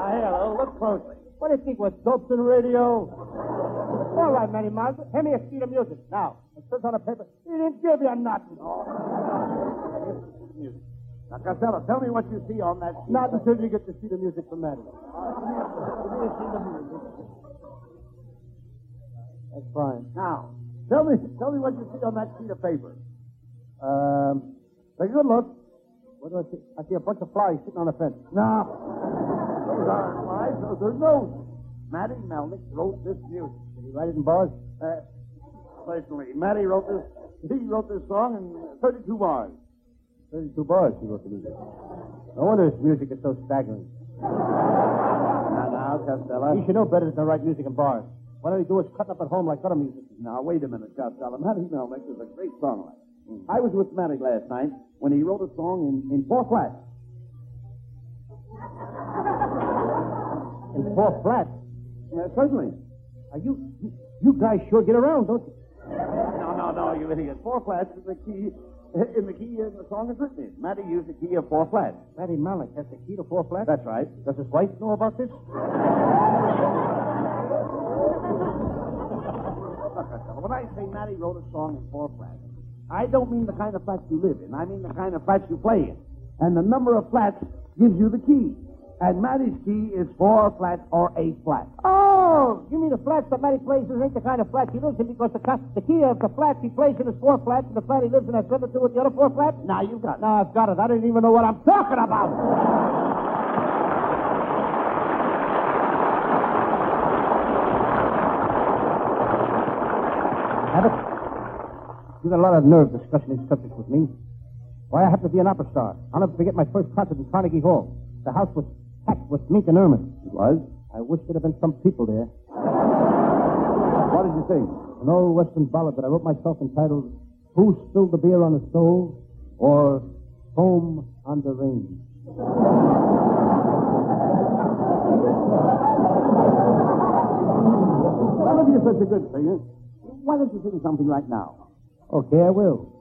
Hello, look closely. What do you think, we're dopes in radio? All right, Matty Mouse, hand me a sheet of music. Now, it says on the paper, he didn't give you nothing. Now, Costello, tell me what you see on that sheet. Not until you get the sheet of music from Matty. That's fine. Now, tell me what you see on that sheet of paper. Take a good look. What do I see? I see a bunch of flies sitting on the fence. No. Those aren't flies. Those are notes. Matty Melnick wrote this music. Did he write it in bars? Personally, Matty wrote this. He wrote this song in 32 bars. 32 bars he wrote the music. No wonder his music is so staggering. Now, Costello. He should know better than to write music in bars. What he do is cutting up at home like other music. Now, wait a minute, Costello. Matty Melnick is a great songwriter. I was with Matty last night when he wrote a song in 4 flats. In 4 flats? Certainly. You guys sure get around, don't you? No, you idiot. 4 flats is the key in the song is written in. Matty used the key of 4 flats. Matty Melnick has the key to 4 flats? That's right. Does his wife know about this? When I say Matty wrote a song in 4 flats, I don't mean the kind of flats you live in. I mean the kind of flats you play in. And the number of flats gives you the key. And Matty's key is 4 flats or 8 flats. Oh, you mean the flats that Matty plays in ain't the kind of flats he lives in because the key of the flats he plays in is 4 flats and the flat he lives in has nothing to do with the other 4 flats? Now you've got it. No, I've got it. I don't even know what I'm talking about. Abbott, you got a lot of nerve discussing these subjects with me. Why, I happen to be an opera star. I'll never forget my first concert in Carnegie Hall. The house was packed with Mink and Ermine. It was? I wish there'd have been some people there. What did you sing? An old Western ballad that I wrote myself entitled, Who Spilled the Beer on the Stove? Or Home on the Range. Well, if you're such a good singer, why don't you sing something right now? Okay, I will.